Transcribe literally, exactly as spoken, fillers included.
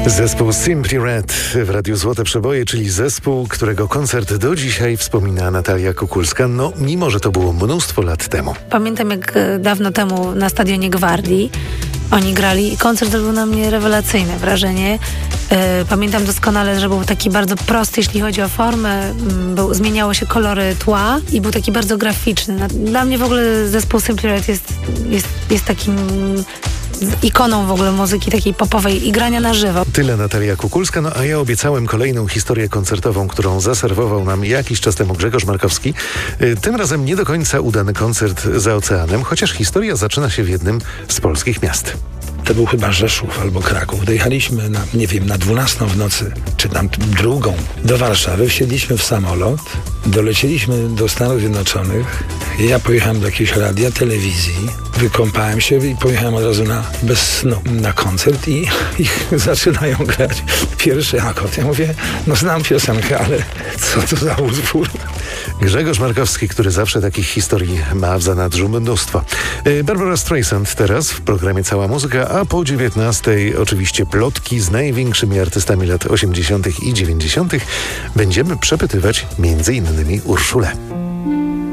Zespół Simply Red w Radiu Złote Przeboje, czyli zespół, którego koncert do dzisiaj wspomina Natalia Kukulska, no mimo, że to było mnóstwo lat temu. Pamiętam, jak dawno temu na stadionie Gwardii oni grali i koncert zrobił na mnie rewelacyjne wrażenie. Pamiętam doskonale, że był taki bardzo prosty, jeśli chodzi o formę. Był, zmieniało się kolory tła i był taki bardzo graficzny. Dla mnie w ogóle zespół Simply Red jest, jest, jest takim ikoną w ogóle muzyki takiej popowej i grania na żywo. Tyle Natalia Kukulska, no a ja obiecałem kolejną historię koncertową, którą zaserwował nam jakiś czas temu Grzegorz Markowski. Tym razem nie do końca udany koncert za oceanem, chociaż historia zaczyna się w jednym z polskich miast. To był chyba Rzeszów albo Kraków. Dojechaliśmy na, nie wiem, na dwunastą w nocy, czy tam drugą, do Warszawy. Wsiedliśmy w samolot, dolecieliśmy do Stanów Zjednoczonych. Ja pojechałem do jakiejś radia, telewizji, wykąpałem się i pojechałem od razu na, bez snu na koncert i, i zaczynają grać pierwszy akord. Ja mówię, no znam piosenkę, ale co to za utwór? Grzegorz Markowski, który zawsze takich historii ma w zanadrzu mnóstwo. Barbara Streisand teraz w programie Cała Muzyka, a po dziewiętnastej oczywiście plotki z największymi artystami lat osiemdziesiątych i dziewięćdziesiątych. Będziemy przepytywać między innymi Urszulę.